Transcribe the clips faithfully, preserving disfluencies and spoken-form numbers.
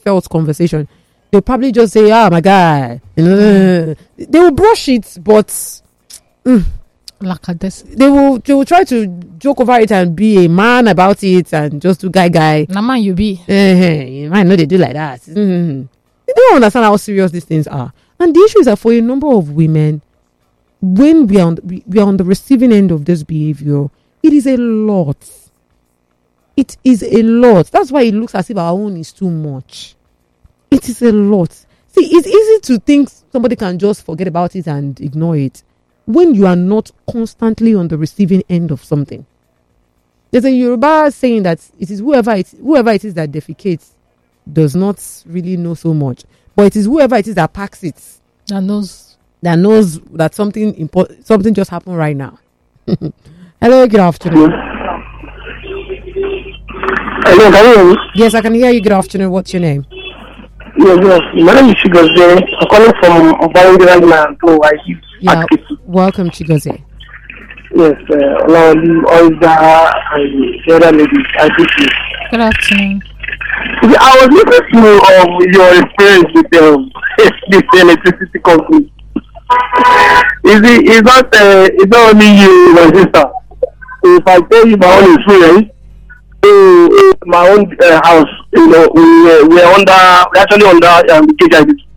heartfelt conversation, they'll probably just say, "Ah, my guy," you know, they will brush it, but mm, like this, they will they will try to joke over it and be a man about it and just do guy guy. Na man you be. Uh, you might know they do like that. Mm-hmm. They don't understand how serious these things are, and the issue is that for a number of women, when we are on the, we, we are on the receiving end of this behavior, it is a lot. It is a lot. That's why it looks as if our own is too much. It is a lot. See, it's easy to think somebody can just forget about it and ignore it when you are not constantly on the receiving end of something. There's a Yoruba saying that it is whoever it, whoever it is that defecates does not really know so much, but it is whoever it is that packs it that knows that knows that something important, something just happened right now. Hello, good afternoon. Hello, can you hear me? Yes, I can hear you. Good afternoon. What's your name? Yes, yes. My name is Chigozie. I'm calling from Obarangiland to I live Yeah, at Kiti. welcome, Chigozie. Yes, uh, Olaolu, Oiza, and the other ladies. I thank you. good afternoon. See, I was listening to um, your experience with um, this electricity company. Is it, it's not, uh, it's not only you, my sister. So if I tell you my own experience, so my own uh, house, you know, we uh, we are under, we're actually under um, K J I B.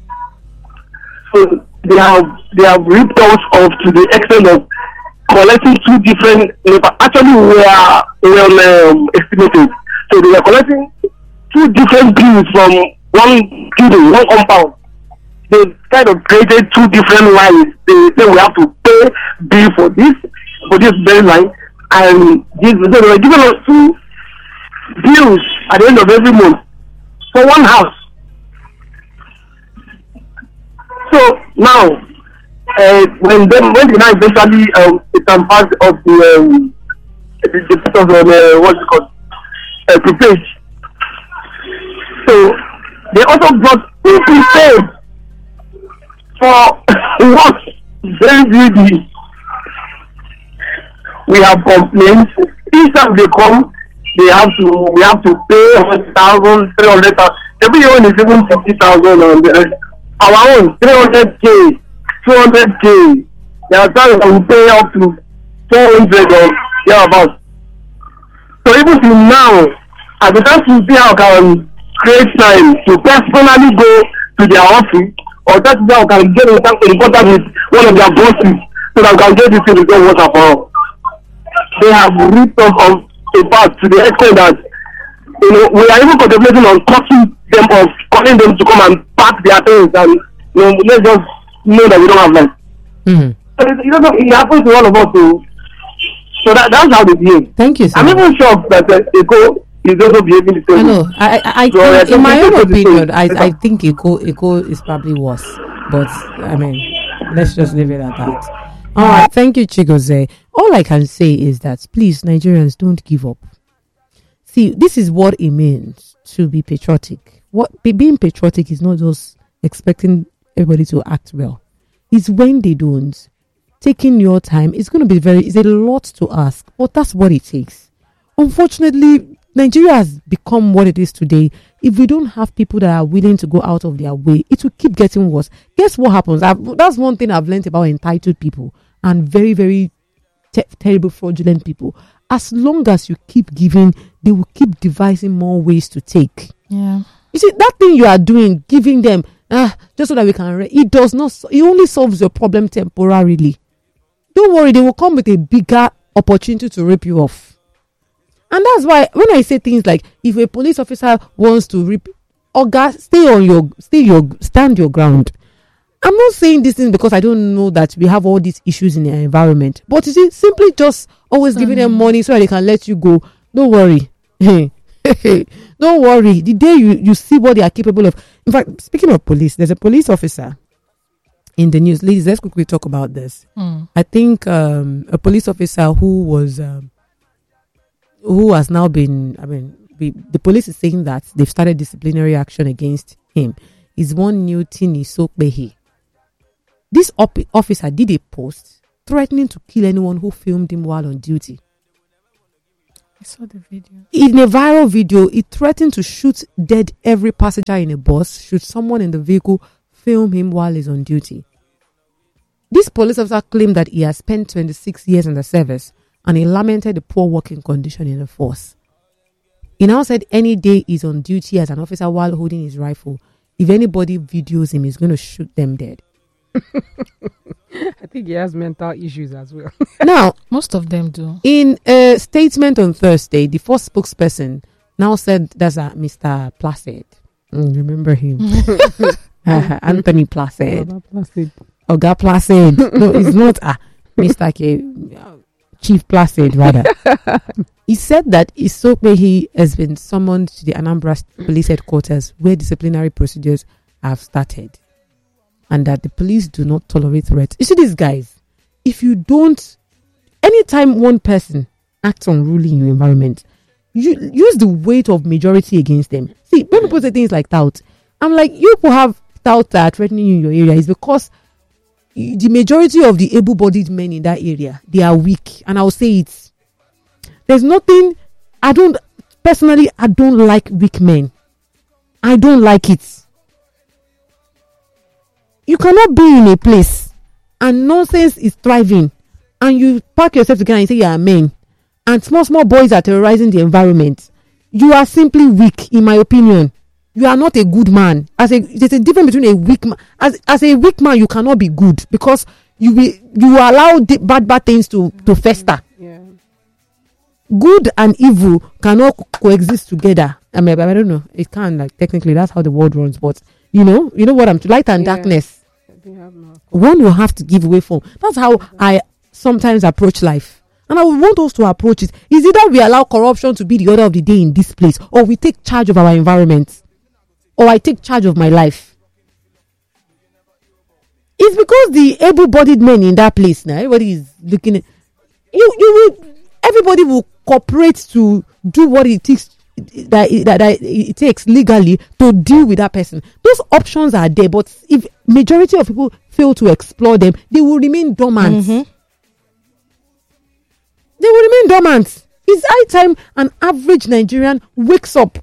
So they have they have ripped us off to the extent of collecting two different. Actually, we are well um, estimated. So they are collecting two different bills from one building, one compound. They kind of created two different lines. They say we have to pay bill for this, for this very line, and this. So they were giving us two bills at the end of every month for one house. So now, uh, when them when the night eventually um, it can pass of the um, the the of the uh, what's it called uh, prepaid. So they also brought two prepaid for what very greedy. We have complaints. Each time they come, they have to we have to pay one thousand, three hundred thousand. Everyone is even fifty thousand on the our own three hundred k, two hundred k. There are times that we pay up to four hundred or thereabouts. So even till now, at the time to see how I can create time to personally go to their office, or that's how I can get in contact with one of their bosses so that I can get this thing to go water for all. They have ripped us on a part to the extent that, you know, we are even contemplating on cutting them off, calling them to come and pack their things, and, you know, let's just know that we don't have life. Mm-hmm. So it, it, it happens to all of us too. So that, that's how they behave. Thank you, sir. I'm even shocked that uh, Eko is also behaving the same. I know. I, I, I So, uh, think, in my own opinion, I, better. I think Eko, Eko is probably worse. But, I mean, let's just leave it at that. All right. Thank you, Chigozie. All I can say is that, please, Nigerians, don't give up. See, this is what it means to be patriotic. What be, being patriotic is not just expecting everybody to act well. It's when they don't. Taking your time, it's going to be very, it's a lot to ask, but that's what it takes. Unfortunately, Nigeria has become what it is today. If we don't have people that are willing to go out of their way, it will keep getting worse. Guess what happens? I've, that's one thing I've learned about entitled people and very, very te- terrible, fraudulent people. As long as you keep giving, they will keep devising more ways to take. Yeah. You see, that thing you are doing, giving them, ah, just so that we can, re- it does not, it only solves your problem temporarily. Don't worry, they will come with a bigger opportunity to rip you off. And that's why when I say things like, if a police officer wants to rip, Oga, stay on your, stay your, stand your ground. I'm not saying this thing because I don't know that we have all these issues in the environment. But you see, simply just always mm. giving them money so that they can let you go. Don't worry. Don't worry. The day you, you see what they are capable of. In fact, speaking of police, there's a police officer in the news. Ladies, let's quickly talk about this. Mm. I think um, a police officer who was, um, who has now been, I mean, we, the police is saying that they've started disciplinary action against him. Is one new Tini Sokbehi. This op- officer did a post threatening to kill anyone who filmed him while on duty. saw the video. In a viral video, he threatened to shoot dead every passenger in a bus should someone in the vehicle film him while he's on duty. This police officer claimed that he has spent twenty-six years in the service and he lamented the poor working condition in the force. He now said any day he's on duty as an officer while holding his rifle, if anybody videos him, he's going to shoot them dead. I think he has mental issues as well. Now, Most of them do. in a statement on Thursday, the first spokesperson now said that's a Mister Placid. Mm, remember him? uh, Anthony Placid. Baba Placid. Oga Placid. No, it's not uh, Mister K. uh, Chief Placid, rather. He said that Isokwehi has been summoned to the Anambra Police Headquarters where disciplinary procedures have started. And that the police do not tolerate threats. You see these guys, if you don't, anytime one person acts unruly in your environment, you use the weight of majority against them. See, when people say things like tout, I'm like, you people have tout that are threatening you in your area is because you- the majority of the able-bodied men in that area, they are weak. And I'll say it. There's nothing, I don't, personally, I don't like weak men. I don't like it. You cannot be in a place and nonsense is thriving and you pack yourself together and say you are men and small small boys are terrorizing the environment. You are simply weak, in my opinion. You are not a good man. As a there's a difference between a weak man. As as a weak man, you cannot be good because you will you allow the bad bad things to to fester. Yeah. Good and evil cannot co- coexist together. I mean, I don't know. It can, like, technically that's how the world runs. But you know, you know what I'm light and Yeah. darkness. They have no. One will have to give way for. That's how I sometimes approach life. And I would want us to approach it. Is either we allow corruption to be the order of the day in this place, or we take charge of our environment, or I take charge of my life. It's because the able-bodied men in that place now, everybody is looking at you. You will. Everybody will cooperate to do what it takes that, that, that it takes legally to deal with that person. Those options are there, but if majority of people fail to explore them, they will remain dormant. Mhm. They will remain dormant. It's high time an average Nigerian wakes up.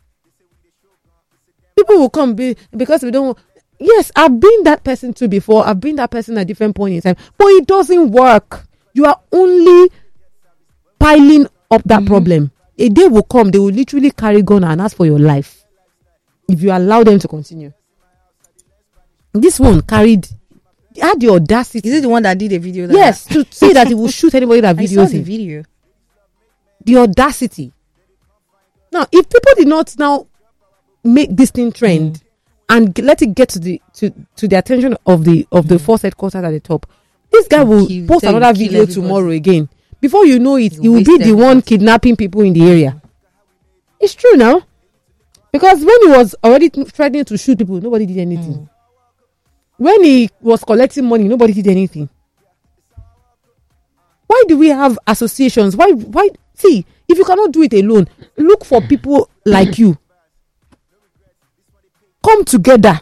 People will come be, because we don't. Yes, I've been that person too before. I've been that person at different point in time, but it doesn't work. You are only piling up that problem. A day will come, they will literally carry gun and ask for your life if you allow them to continue. This one carried, had the audacity. Is it the one that did a video? That Yes, to say that he will shoot anybody that I saw videos the him. video. The audacity. Now, if people did not now make this thing trend Mm. and g- let it get to the to, to the attention of the of the force headquarters at the top, this guy He'll will kill- post tell you another kill video everybody. tomorrow again. Before you know it, He'll he will be waste the one everybody. kidnapping people in the area. It's true now. Because when he was already t- threatening to shoot people, nobody did anything. Mm. When he was collecting money, nobody did anything. Why do we have associations? Why? Why? See, if you cannot do it alone, look for people like you. Come together.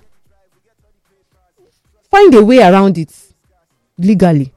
Find a way around it legally.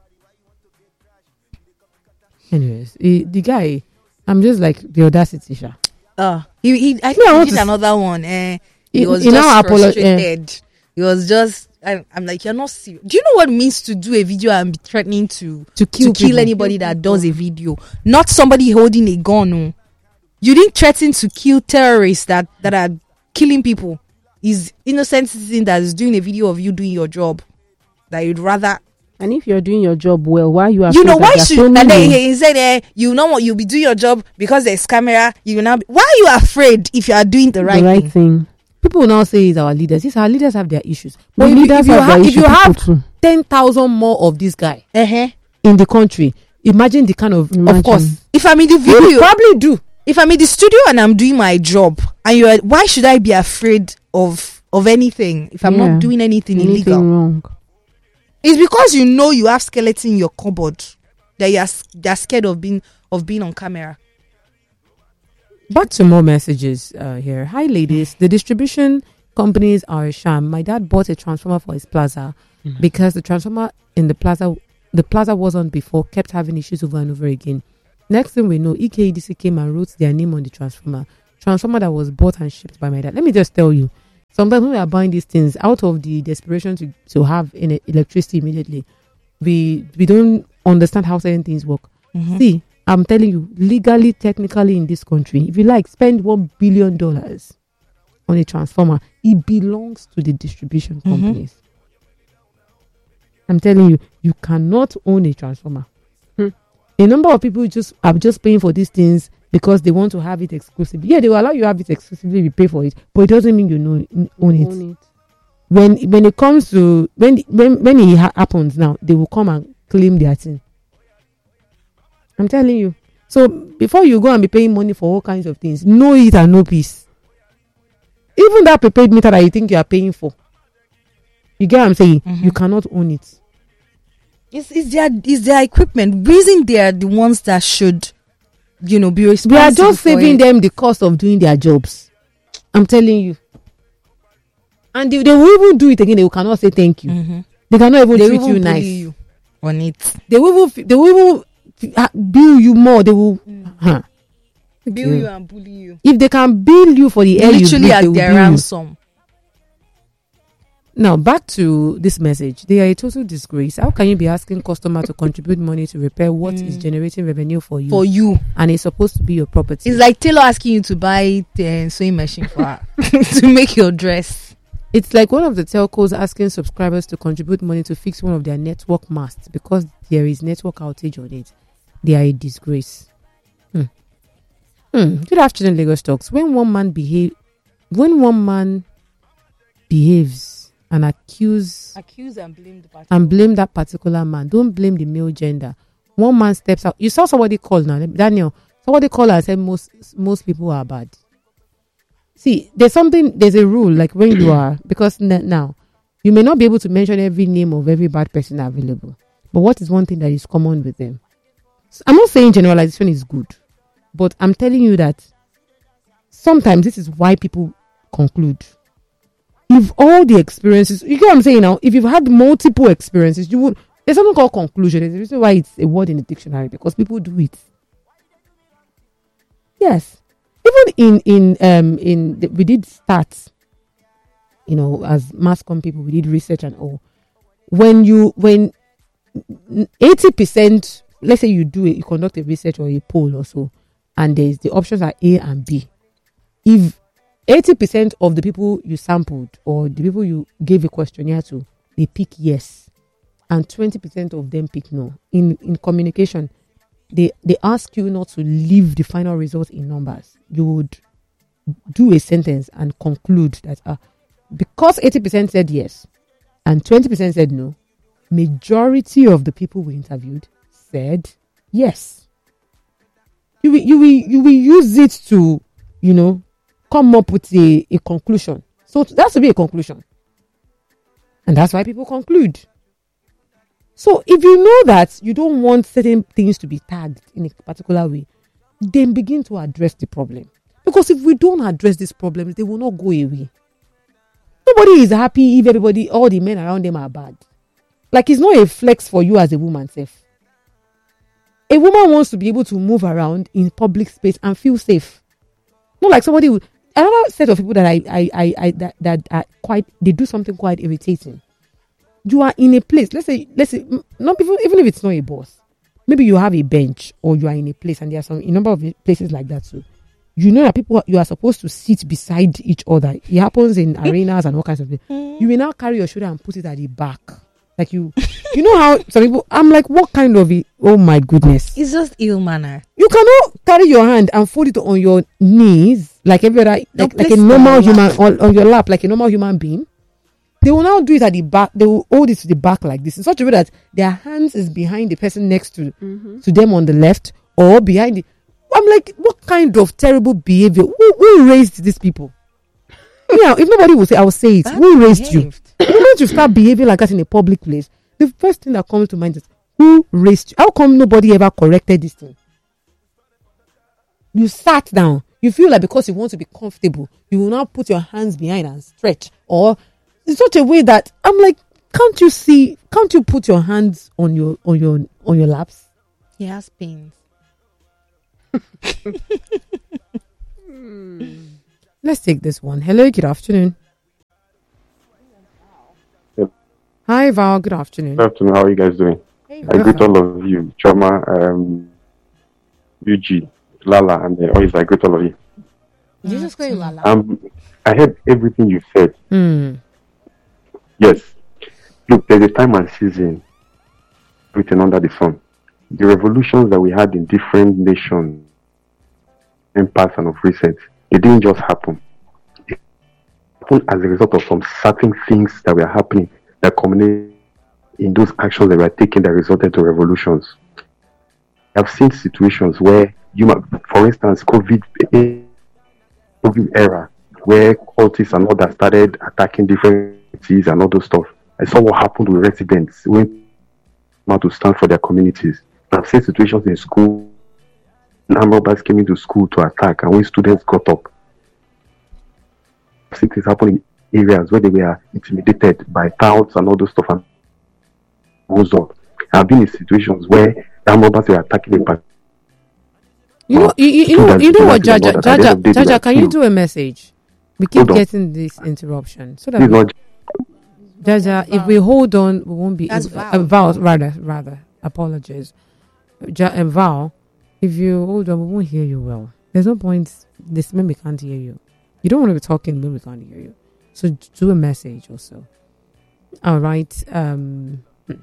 Anyways, eh, the guy, I'm just like the audacity, sha. Uh, he, he, I Me, think I he want did to s- another one. Eh, he He- was he just now apolo- frustrated. He was just. I, I'm like, you're not serious. Do you know what it means to do a video and be threatening to To kill to kill people. anybody that does a video? Not somebody holding a gun. Oh. You didn't threaten to kill terrorists that that are killing people. Is innocent citizen that is doing a video of you doing your job that you'd rather. And if you're doing your job well, why you are? You know afraid why that they're should filming and then you? he, he said eh, you know what you'll be doing your job because there's camera. You will now be, why are you afraid if you are doing the right, the right thing? thing? People will now say it's our leaders. Yes, our leaders have their issues. But The if you, leaders if you have have, their if you issue, have people too. ten thousand more of this guy Uh-huh. in the country, imagine the kind of, Imagine. of course, If I'm in the you video, probably do. if I'm in the studio and I'm doing my job, and you're, why should I be afraid of of anything if I'm Yeah. not doing anything, Anything illegal? wrong? It's because you know you have skeleton in your cupboard that you're s- they're scared of being of being on camera. Back to more messages uh, here. Hi, ladies. The distribution companies are a sham. My dad bought a transformer for his plaza because the transformer in the plaza, the plaza was on before, kept having issues over and over again. Next thing we know, E K E D C came and wrote their name on the transformer. Transformer that was bought and shipped by my dad. Let me just tell you, sometimes when we are buying these things out of the desperation to, to have in electricity immediately, we we don't understand how certain things work. Mhm. See, I'm telling you, legally, technically in this country, if you like, spend one billion dollars on a transformer, it belongs to the distribution Mhm. companies. I'm telling you, you cannot own a transformer. Hmm. A number of people just are just paying for these things because they want to have it exclusively. Yeah, they will allow you to have it exclusively if you pay for it, but it doesn't mean you know own it. Own it. When when it comes to when when when it ha- happens now, they will come and claim their thing. I'm telling you. So before you go and be paying money for all kinds of things, know it and know peace. Even that prepaid meter that you think you are paying for, you get what I'm saying? Mhm. You cannot own it. It's, it's their it's their equipment. Reason they are the ones that should, you know, be We responsible. are just for saving it. them the cost of doing their jobs. I'm telling you. And they, they will even do it again. They cannot say thank you. Mhm. They cannot even They treat will you bully nice. you on it. They will even f- they will even f- ha- bill you more. They will. Huh. Bill you and bully you. If they can bill you for the air you Literally breathe, at they will their bill you. ransom. Now back to this message. They are a total disgrace. How can you be asking customer to contribute money to repair what is Mm. generating revenue for you, For you. and it's supposed to be your property? It's like Taylor asking you to buy a sewing machine for her to make your dress. It's like one of the telcos asking subscribers to contribute money to fix one of their network masts because there is network outage on it. They are a disgrace. Hmm. Hmm. Good afternoon, Lagos Talks. When one man behave, when one man behaves and accuse Accuse and blame the party. and blame that particular man, don't blame the male gender. One man steps out. You saw somebody call now, Daniel. Somebody called and said most most people are bad. See, there's something, there's a rule, like when you are, because n- now, you may not be able to mention every name of every bad person available. But what is one thing that is common with them? So I'm not saying generalization is good, but I'm telling you that sometimes this is why people conclude. If all the experiences, you get what I'm saying now, if you've had multiple experiences, you would, there's something called conclusion. There's a reason why it's a word in the dictionary, because people do it. Yes. Even in in um in the, we did stats, you know, as mass comm people, we did research and all. When you when eighty percent, let's say you do it, you conduct a research or a poll or so, and there's the options are A and B. If eighty percent of the people you sampled or the people you gave a questionnaire to, they pick yes, and twenty percent of them pick no. In in communication, they they ask you not to leave the final result in numbers. You would do a sentence and conclude that uh, because eighty percent said yes and twenty percent said no, majority of the people we interviewed said yes. You will, you will, you will use it to, you know, come up with a, a conclusion. So that's to be a conclusion. And that's why people conclude. So if you know that you don't want certain things to be tagged in a particular way, then begin to address the problem. Because if we don't address these problems, they will not go away. Nobody is happy if everybody, all the men around them are bad. Like, it's not a flex for you as a woman, Seth. A woman wants to be able to move around in public space and feel safe. Not like somebody who, another set of people that I, I, I, I that, that are quite, they do something quite irritating. You are in a place, let's say, let's say, not even, even if it's not a boss, maybe you have a bench or you are in a place, and there are some a number of places like that too. You know that people, you are supposed to sit beside each other. It happens in arenas and all kinds of things. You will now carry your shoulder and put it at the back. Like you, you know how some people, I'm like, what kind of, it? Oh my goodness. It's just ill manner. You cannot carry your hand and fold it on your knees like every other, like, like place a it on normal your human, on, on your lap, like a normal human being. They will now do it at the back. They will hold it to the back like this in such a way that their hands is behind the person next to Mm-hmm. to them on the left or behind the. I'm like, what kind of terrible behavior? Who, who raised these people? Yeah, if nobody will say, I will say it. Bad Who raised you? behaved. The moment you start behaving like that in a public place, the first thing that comes to mind is, who raised you? How come nobody ever corrected this thing? You sat down. You feel like because you want to be comfortable, you will now put your hands behind and stretch, or in such a way that I'm like, can't you see? Can't you put your hands on your on your on your laps? He has pains. Let's take this one. Hello, good afternoon. Yep. Hi, Val. Good afternoon. Good afternoon. How are you guys doing? Hey, I greet all of you, Choma, um, U G, Lala, and uh, always I greet all of you. Jesus Christ, Lala. Um, I heard everything you said. Hmm. Yes. Look, there's a time and season written under the sun. The revolutions that we had in different nations, in past and of recent, it didn't just happen. It happened as a result of some certain things that were happening that culminated in those actions that were taken that resulted to revolutions. I've seen situations where, you, might- for instance, COVID, COVID era, where cultists and all that started attacking different cities and all those stuff. I saw what happened with residents when out to stand for their communities. I've seen situations in school, armed robbers came into school to attack, and when students got up, I've seen things happen in areas where they were intimidated by touts and all those stuff, and goes up. I've been in situations where armed robbers were attacking a party. You know, you, you, you know, you know what, Jaja, Jaja, Jaja, can you do a message? We keep Hold on. getting this interruption. So that This is we, not Jaja, if we hold on, we won't be. That's uh, Val. Val, rather, rather. Apologies. Ja, uh, Val, if you hold on, we won't hear you well. There's no point. This when we can't hear you. You don't want to be talking when we can't hear you. So do a message also. All right. Um.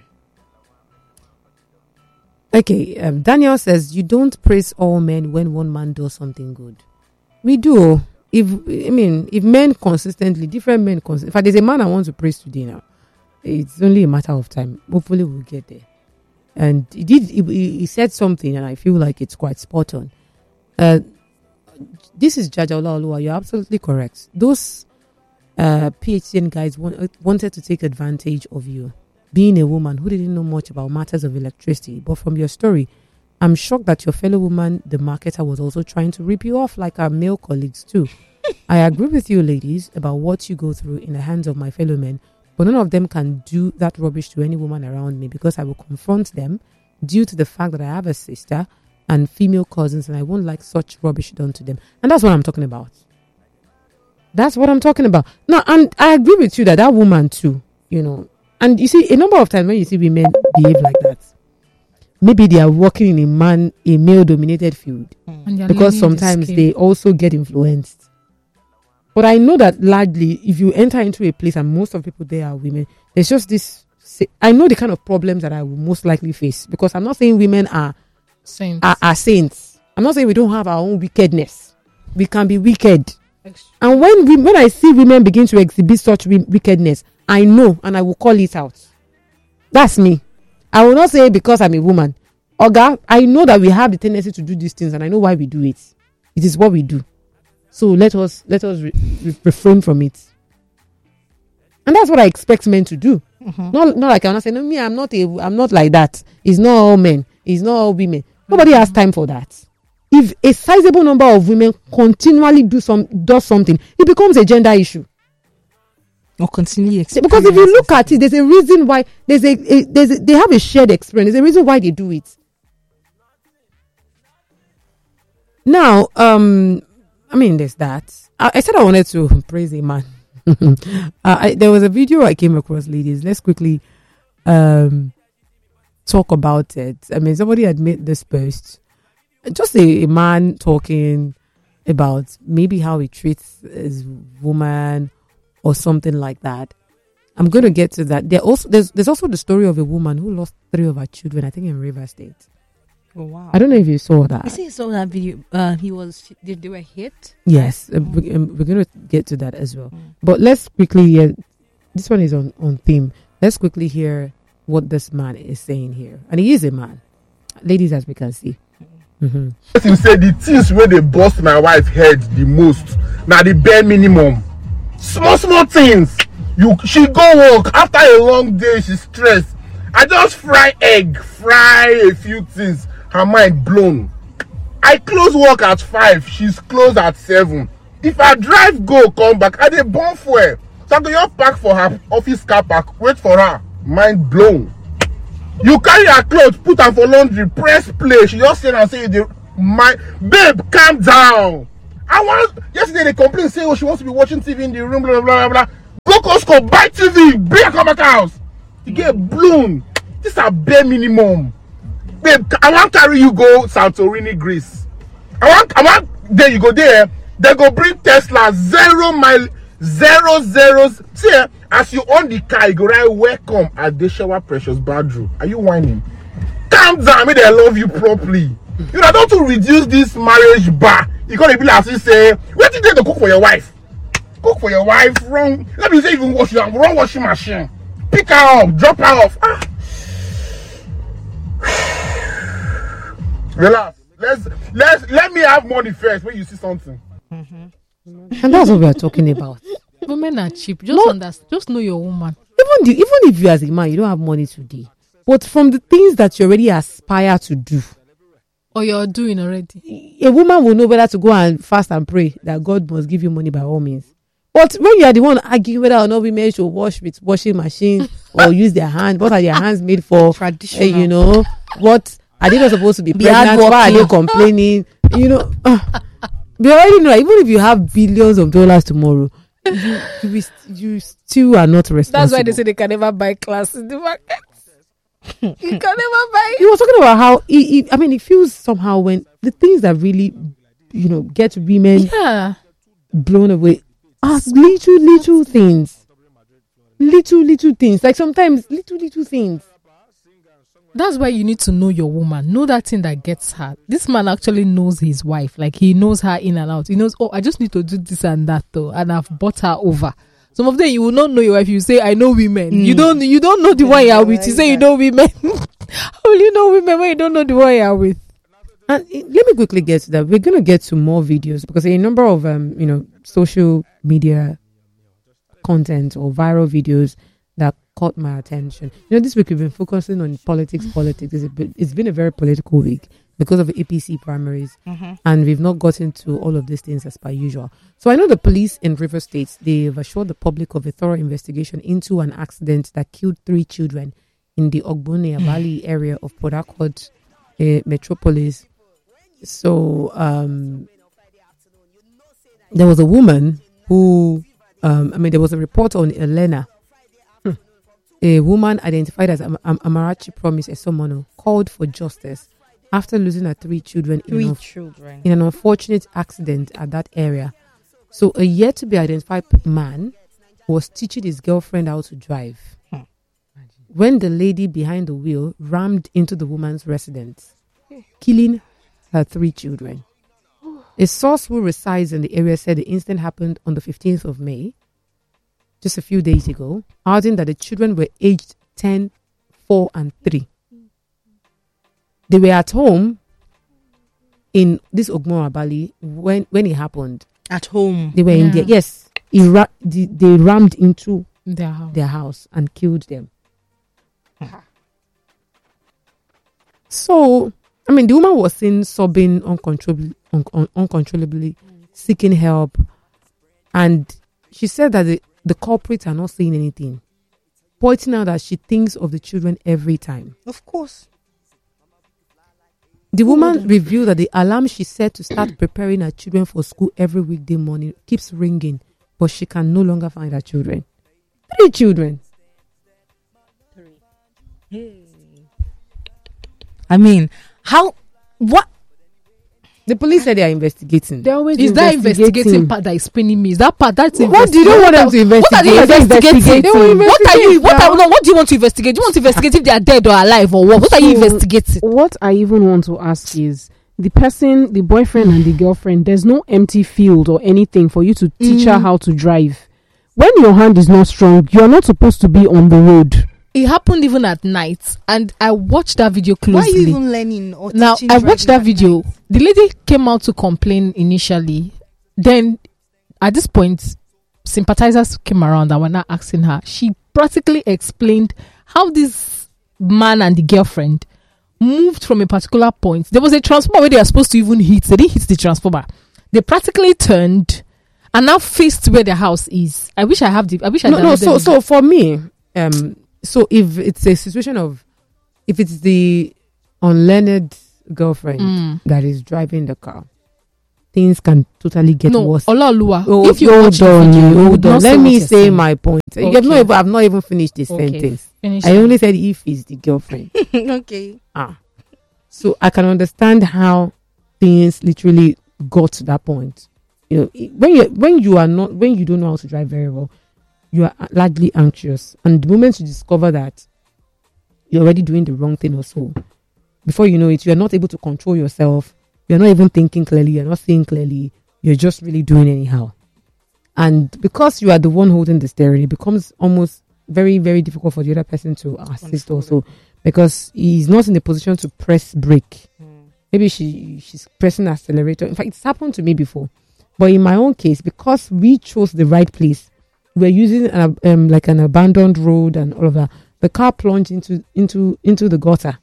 Okay. Um, Daniel says you don't praise all men when one man does something good. We do. If I mean, if men consistently, different men, cons- if there's a man I want to praise today now, it's only a matter of time. Hopefully, we'll get there. And he did. He, he he said something, and I feel like it's quite spot on. Uh, this is Jaja Olaoluwa. You're absolutely correct. Those uh, P H D N guys want, wanted to take advantage of you, being a woman who didn't know much about matters of electricity. But from your story, I'm shocked that your fellow woman, the marketer, was also trying to rip you off like our male colleagues too. I agree with you, ladies, about what you go through in the hands of my fellow men, but none of them can do that rubbish to any woman around me because I will confront them due to the fact that I have a sister and female cousins and I won't like such rubbish done to them. And that's what I'm talking about. That's what I'm talking about. Now, and I agree with you that that woman too, you know, and you see, a number of times when you see women behave like that, maybe they are working in a man, a male-dominated field, And you're because learning the sometimes skill. they also get influenced. But I know that largely, if you enter into a place and most of the people there are women, there's just this. I know the kind of problems that I will most likely face because I'm not saying women are Saints. are, are saints. I'm not saying we don't have our own wickedness. We can be wicked. And when we, when I see women begin to exhibit such wi- wickedness, I know and I will call it out. That's me. I will not say because I'm a woman. Oga, I know that we have the tendency to do these things and I know why we do it. It is what we do. So let us let us re- re- refrain from it. And that's what I expect men to do. Mm-hmm. Not not like I'm not saying, no, me, I'm not a I'm not like that. It's not all men, it's not all women. Nobody has time for that. If a sizable number of women continually do some does something, it becomes a gender issue. Or continually Because if you look at it, there's a reason why there's a, a there's a, they have a shared experience. There's a reason why they do it. Now, um, I mean, there's that. I, I said I wanted to praise a man. uh, I, there was a video I came across, ladies. Let's quickly um talk about it. I mean, somebody had made this post. Just a, a man talking about maybe how he treats his woman or something like that. I'm going to get to that. There also there's there's also the story of a woman who lost three of her children, I think in River State. Oh, wow. I don't know if you saw that. I see you saw that video. Uh, he was, they, they were hit. Yes, uh, we, um, we're going to get to that as well. Mm. But let's quickly hear. This one is on, on theme. Let's quickly hear what this man is saying here. And he is a man. Ladies, as we can see. Mm-hmm. You say the things where they bust my wife head the most. Now the bare minimum. Small, small things. You she go work after a long day, she's stressed. I just fry egg, fry a few things. Her mind blown. I close work at five, she's closed at seven. If I drive go come back, I dey burn fuel. So I go just park for her office car park, wait for her. Mind blown. You carry her clothes, put her for laundry, press play. She just sit and say, My babe, calm down. I want yesterday they complained say oh she wants to be watching T V in the room, blah blah blah blah. Go Costco, buy T V, bring her come back house. You get blown. This is a bare minimum. Babe, I want carry you go Santorini, Greece. I want I want there you go there. They go bring Tesla zero mile zero zeros. See eh, as you own the car, you go write welcome at the shower precious bedroom. Are you whining? Calm down, make they love you properly. You know, don't to reduce this marriage bar. You gotta be like say, what did they to cook for your wife? Cook for your wife, wrong. Let me say even wash your wrong washing machine. Pick her up, drop her off. Ah. Relax. Let's let's let me have money first when you see something. Mm-hmm. And that's what we are talking about. Women are cheap. Just No. understand. Just know your woman. Even the, even if you as a man you don't have money today, but from the things that you already aspire to do, Or you're doing already. a woman will know whether to go and fast and pray that God must give you money by all means. But when you are the one arguing whether or not women should wash with washing machine or use their hand, what are their hands made for? Traditional. Eh, you know, what are they not supposed to be Be pregnant? Why are they hardworking. complaining? You know, uh, we already know. Even if you have billions of dollars tomorrow, you you, will st- you still are not responsible. That's why they say they can never buy class in the market. You can never buy He was talking about how he, he, I mean, it feels somehow when the things that really, you know, get women Yeah. blown away are little, little things. Little, little things. Like sometimes little, little things. That's why you need to know your woman. Know that thing that gets her. This man actually knows his wife. Like he knows her in and out. He knows, oh, I just need to do this and that though. And I've bought her over. Some of them you will not know your wife. You say, I know women. You don't you don't know the one you are with. You say you know women. How will you know women when you don't know the one you are with? And eh, let me quickly get to that. We're going to get to more videos because a number of, um, you know, social media content or viral videos that caught my attention. You know, this week we've been focusing on politics, politics. It's, a bit, it's been a very political week because of the A P C primaries, and we've not gotten to all of these things as per usual. So I know the police in River State, they've assured the public of a thorough investigation into an accident that killed three children in the Ogbone Valley area of Port Harcourt uh, metropolis. So um, there was a woman who, um, I mean, there was a report on Elena, a woman identified as Am- Am- Amarachi Promise Esomono, called for justice after losing her three children in, Three an, children. in an unfortunate accident at that area. So a yet to be identified man was teaching his girlfriend how to drive when the lady behind the wheel rammed into the woman's residence, killing her three children. A source who resides in the area said the incident happened on the fifteenth of May, just a few days ago, adding that the children were aged ten, four, and three. They were at home in this Ogmora Bali when, when it happened. At home. They were in Yeah. there. Yes, he ra- the, they rammed into Their house. their house and killed them. So, I mean, the woman was seen sobbing uncontrollably, un- un- uncontrollably, seeking help, and she said that the, the culprits are not saying anything, pointing out that she thinks of the children every time. Of course. The woman revealed that the alarm she set to start preparing her children for school every weekday morning keeps ringing, but she can no longer find her children. Three children. I mean, how? What? The police said they are investigating. They're always Is that investigating part that is paining me? Is that part that's What do you don't want them to What are investigate? you They're investigating? investigating. What are you? Investigate What now. are? No, what do you want to investigate? Do you want to investigate if they are dead or alive or what? What are you So, investigating? What I even want to ask is the person, the boyfriend and the girlfriend, there's no empty field or anything for you to teach her how to drive. When your hand is not strong, you're not supposed to be on the road. It happened even at night, and I watched that video Why are you closely. even learning or Now teaching I watched that driving at video. night? The lady came out to complain initially. Then, at this point, sympathizers came around and were now asking her. She practically explained how this man and the girlfriend moved from a particular point. There was a transformer where they were supposed to even hit. They didn't hit the transformer. They practically turned and now faced where their house is. I wish I have the. I wish I. No, no. downloaded So, the- so for me, um, so if it's a situation of, if it's the unlearned girlfriend Mm. that is driving the car, things can totally get No, worse. Olaoluwa. Oh, if you hold watch the on, video, you hold would on. not Let say me what you're say saying. my point. You have Okay. not even, I've not even finished the Okay. sentence. Finish I it. only said if it's the girlfriend. Okay. Ah, so I can understand how things literally got to that point. You know, i- when you when you are not when you don't know how to drive very well, you are largely anxious, and the moment you discover that you're already doing the wrong thing or so, before you know it, you are not able to control yourself. You're not even thinking clearly. You're not seeing clearly. You're just really doing anyhow, and because you are the one holding the steering, it becomes almost very very difficult for the other person to assist also, because he's not in the position to press brake. Maybe she she's pressing accelerator. In fact, it's happened to me before. But in my own case, because we chose the right place, we're using an, um, like an abandoned road and all of that. The car plunged into into into the gutter.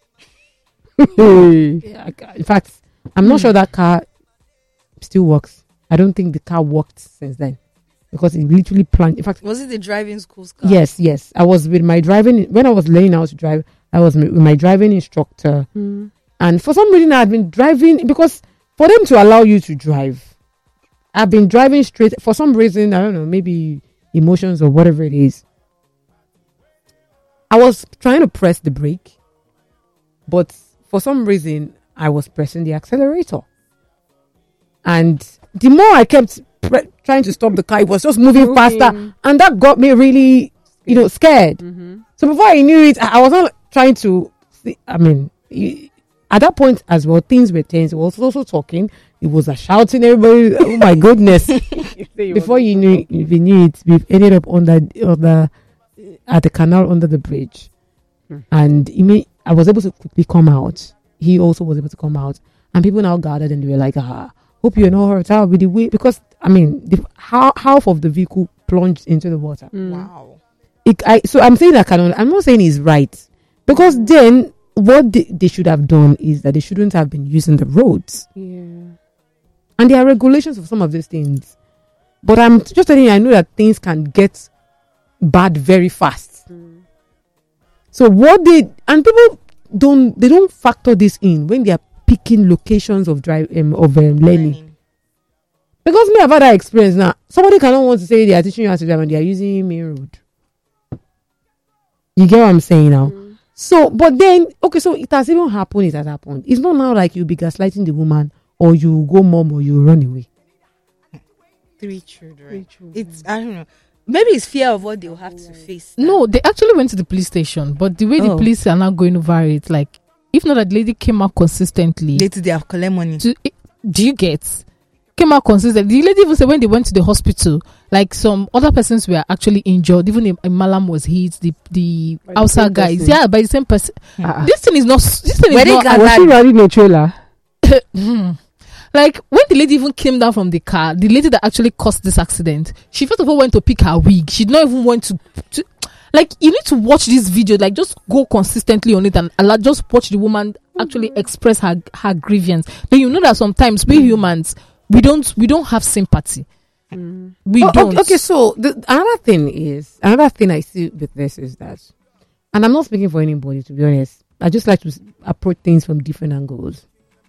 Yeah, in fact, I'm not sure that car still works. I don't think the car worked since then, because it literally plunged. In fact, Was it the driving school's car? yes, yes. I was with my driving when I was learning how to drive. I was with my driving instructor. Mm. And for some reason, I had been driving because for them to allow you to drive, I've been driving straight. For some reason, I don't know, maybe emotions or whatever it is. I was trying to press the brake, but for some reason, I was pressing the accelerator. And the more I kept pre- trying to stop the car, it was just moving Moving. faster. And that got me really, you know, scared. Mm-hmm. So before I knew it, I I was not trying to see, I mean, y- at that point as well, things were tense. It was also talking. It was a shouting. Everybody, oh my goodness! Before you knew, if you knew it, we ended up on the on the at the canal under the bridge, Hmm. and imme- I was able to quickly come out. He also was able to come out, and people now gathered and they were like, "Ah, hope you're not hurt." How with the way, because I mean, the, how, half of the vehicle plunged into the water. Mm. Wow. It, I, so I'm saying that canon. I'm not saying he's right, because then what they, they should have done is that they shouldn't have been using the roads, Yeah. and there are regulations for some of these things. But I'm just telling you, I know that things can get bad very fast. So what they and people don't they don't factor this in when they are picking locations of drive um, of um, learning. Because me, I've had that experience now. Somebody cannot want to say they are teaching you how to drive and they are using main road. You get what I'm saying now? So, but then, okay, so it has even happened, it has happened. It's not now like you'll be gaslighting the woman or you go mom or you run away. Three children. It's I don't know. Maybe it's fear of what they'll have to face. No, they actually went to the police station, but the way the Oh. police are now going over it, like, if not that lady came out consistently, Later they have collect money. to, do you get? Came out consistently. The lady even said when they went to the hospital, like some other persons were actually injured. Even a, a Malam was hit. The the By the outside same guys, person. yeah, by the same person. Ah, This thing is not. This thing Were is they not. gathered? was she riding a trailer? Hmm. Like when the lady even came down from the car, the lady that actually caused this accident, she first of all went to pick her wig. She did not even went to, to like you need to watch this video, like just go consistently on it and allow, just watch the woman actually express her her grievance. Then you know that sometimes we humans we don't we don't have sympathy. We Oh, don't. okay, okay, so the, another thing is another thing I see with this is that, and I'm not speaking for anybody, to be honest. I just like to s- approach things from different angles.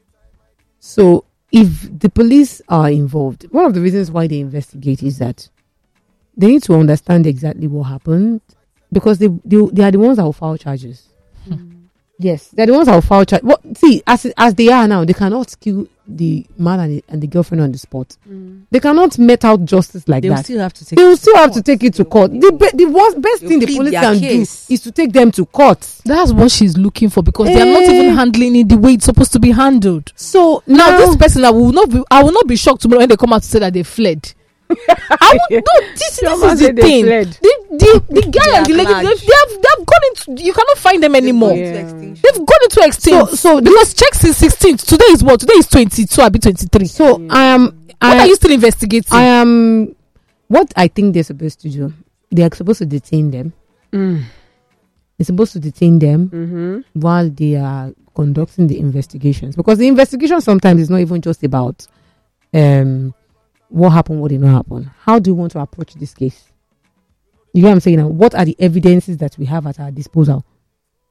So if the police are involved, one of the reasons why they investigate is that they need to understand exactly what happened, because they they, they are the ones that will file charges. Yes, they're the ones that will file charge. What see as as they are now, they cannot kill the man and the, and the girlfriend on the spot. They cannot met out justice like They'll that. still have to take They will it still to have to court. take it to court. The be, the worst, best They'll thing the plead police their can case. do is to take them to court. That's what she's looking for because they are not Eh. even handling it the way it's supposed to be handled. So Now, now, this person, I will not be, I will not be shocked tomorrow when they come out to say that they fled. I would no. This, Your this man is the said they thing. fled. The the the guy They and the are lady, they, large. they have they have gone into. You cannot find them anymore. They've gone into Yeah. extinction. They've gone into extinct. So- so because check since sixteenth. Today is what? Today is twenty-two. I'll be twenty-three. so I am. What I, are you still investigating? I am. What I think they're supposed to do, they are supposed to detain them. Mm. They're supposed to detain them Mm-hmm. while they are conducting the investigations, because the investigation sometimes is not even just about um what happened, what did not happen. How do you want to approach this case? You know what I'm saying now? What are the evidences that we have at our disposal?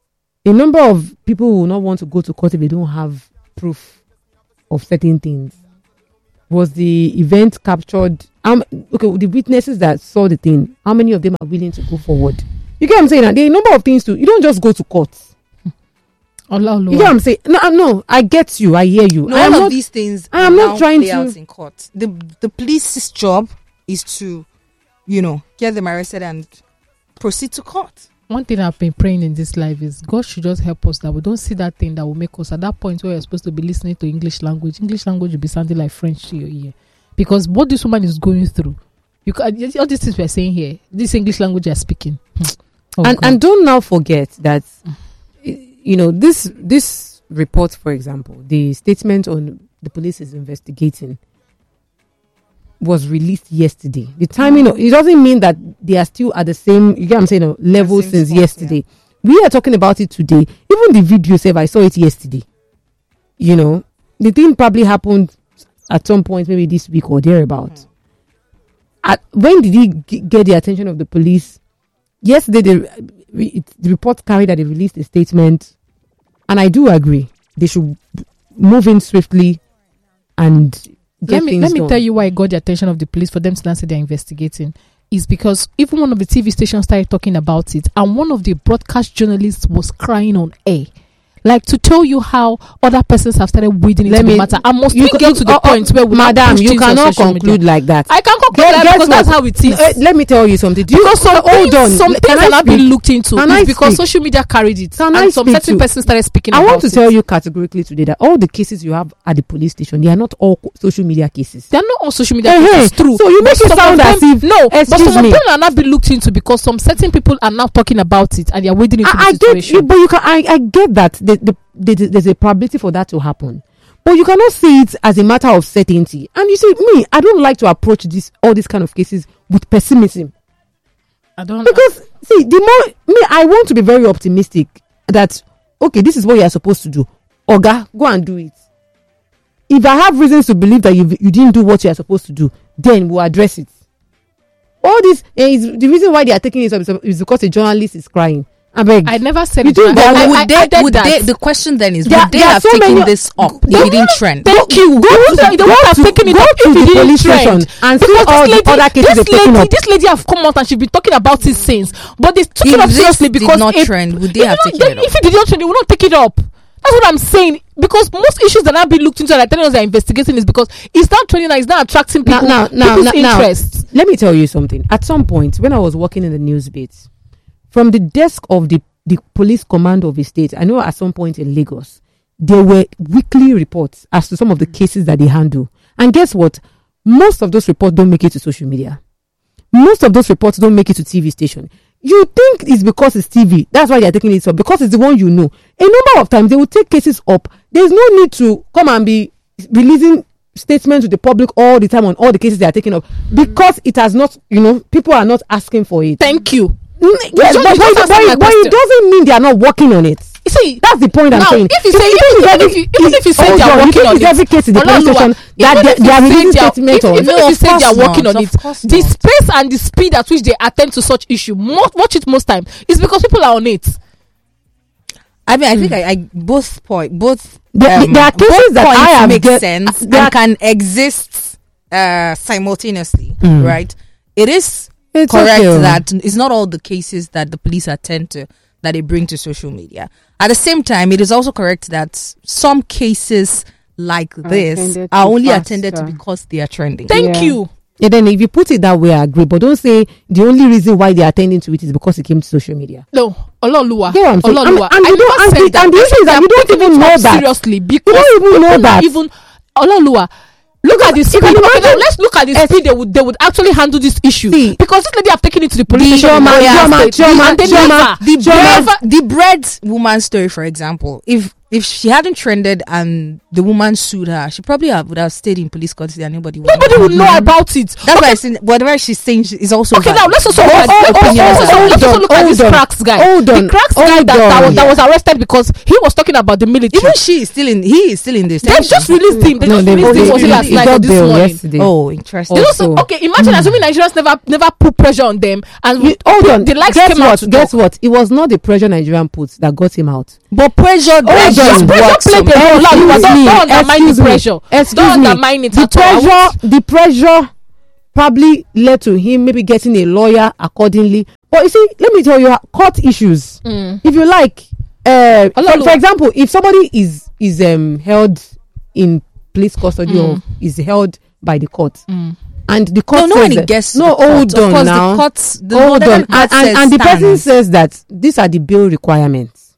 a number of people will not want to go to court if they don't have proof of certain things. Was the event captured? Um, okay, the witnesses that saw the thing, how many of them are willing to go forward? You get what I'm saying? There are a number of things too. You don't just go to court. Allah, you get what I'm saying? No, no, I get you. I hear you. No, I am all not, of these things I am now not trying play to. out in court. The the police's job is to, you know, get them arrested and proceed to court. One thing I've been praying in this life is God should just help us that we don't see that thing that will make us at that point where we're supposed to be listening to English language. English language will be sounding like French to your ear. Because what this woman is going through, you can, all these things we're saying here, this English language you're speaking. Oh and God. and don't now forget that, you know, this this report, for example, the statement on the police is investigating was released yesterday. The timing, of, it doesn't mean that they are still at the same, you get what I'm saying, uh, level Same since spot, yesterday. We are talking about it today. Even the video itself, I saw it yesterday. You know, the thing probably happened at some point, maybe this week or thereabouts. Mm. At, when did he g- get the attention of the police? Yesterday, the, it, the report carried that they released a statement, and I do agree they should move in swiftly and get let me things let me done. tell you why it got the attention of the police for them to now say they're investigating. Is because even one of the T V stations started talking about it, and one of the broadcast journalists was crying on air. Like to tell you how other persons have started wading Let into me- the matter. And must you we ca- get to the oh, oh, point where we now Madam, push you things on cannot social conclude media. like that. I can conclude Guess- that guess because that's what? how it is. Uh, let me tell you something. Do you, Because some hold things, on. some Can things I are not being speak? looked into. Can It's I because speak? social media carried it, Can and I some speak certain to- persons started speaking I about want to it. tell you categorically today that all the cases you have at the police station, they are not all co- social media cases. They're not on social media. Eh-heh. It's true. So you make But it some sound of as them- if- no, but excuse some me. of them are not being looked into because some certain people are now talking about it and they are wading into I, I the get situation. you, but you can. I, I get that the, the, the, the, there's a probability for that to happen, but you cannot see it as a matter of certainty. And you see, me, I don't like to approach this all these kind of cases with pessimism. I don't Because see, the more me, I want to be very optimistic that okay, this is what you are supposed to do. Oga, go and do it. If I have reasons to believe that you you didn't do what you are supposed to do, then we'll address it. All this eh, is the reason why they are taking it up is- is because a journalist is crying. I beg. I never said You it. think I- that- I- But would I- they, I did would that. they, the question then is, There- would they there are have so taken many- this up if Go- it didn't trend? Thank you. Go to- to, they go would have to- taken it go up to if the it didn't police trend. station and see Because all this the lady, other cases this they've taken lady, up. this lady have come out and she's been talking about it since. But they took it If up this seriously did because not if- trend, would they if have not- taken then it up? If it did not trend, they would not take it up. That's what I'm saying. Because most issues that are being looked into and are telling us they're investigating is because it's not trending and it's not attracting Now, people, now, now, people's now, now, interest. let me tell you something. At some point, when I was working in the news bits, from the desk of the, the police command of a state, I know at some point in Lagos, there were weekly reports as to some of the cases that they handle. And guess what? Most of those reports don't make it to social media. Most of those reports don't make it to T V station. You think it's because it's T V. That's why they're taking it up. Because it's the one you know. A number of times, they will take cases up. There's no need to come and be releasing statements to the public all the time on all the cases they are taking up. Because it has not, you know, people are not asking for it. Thank you. Mm, yes, just- but, you just but, answered my but, but it question. doesn't mean they are not working on it. You see, That's the point I'm now, saying. if you say, think even, it's if, every- you, even if you say hold they are on, you working think on it's it, every case in the police Ololuwa, station that even they, if they you are say releasing they are- statement if- on. even No, if you of say they are course working not, on of it, course the not. space and the speed at which they attend to such issue, mo- watch it most time, is because people are on it. I mean, I think I, I both point both. There- um, there are cases both that points I have make get- sense there are- and can exist uh, simultaneously, Mm. right? It is It's correct okay. that it's not all the cases that the police attend to that they bring to social media. At the same time, it is also correct that some cases like this attended are to only faster. attended to because they are trending. Thank Yeah. you. And then if you put it that way, I agree. But don't say the only reason why they are attending to it is because it came to social media. No, Ololuwa. Get what I'm saying? Ololuwa. And- and I you don't- never and said the- that. and the I issue said is that they you are don't taking even it know up that. seriously because don't even people know are that. Even Ololuwa. Look at the speed. can Okay, now imagine- let's look at the Yes. speed they would they would actually handle this issue. See. Because this lady have taken it to the police The station. in Chioma, Oyo Chioma, State, Chioma, and they Chioma, never- the they bread, never- the bread woman story, for example, if if she hadn't trended and the woman sued her, she probably have, would have stayed in police custody and nobody would Nobody know. would know about it. That's why I saying whatever she's saying is also Okay, valid. now let's also Oh, look at, oh, let's oh, also- oh, let's also- hold let's also on, look at this hold on, cracks guy. hold on, The cracks guy hold that, that, on. was, that was arrested because he was talking about the military. Even she is still in. He is still in this. They just released him. They No, just they- released they- him. Was it he- last he night got or this bail morning? yesterday. Oh, interesting. They also, Also- okay, imagine assuming Nigerians never never put pressure on them and You- hold on. the likes Guess came out what? to Guess talk. what? It was not the pressure Nigerian put that got him out. But pressure Hold does on. work Pressure some- played a role. Like, Excuse don't- me, don't undermine the excuse me, pressure. excuse Don't me. undermine it The at all. I pressure, the pressure probably led to him maybe getting a lawyer accordingly. But you see, let me tell you, court issues. Mm. If you like, uh, for, Ololuwa. for example, if somebody is is um held in police custody Mm. or is held by the court, Mm. and the court No, no, says when that- it gets to no, the court, hold of on course, now. the courts, the Hold whatever on, the court and, and, says and the person stands. says that these are the bill requirements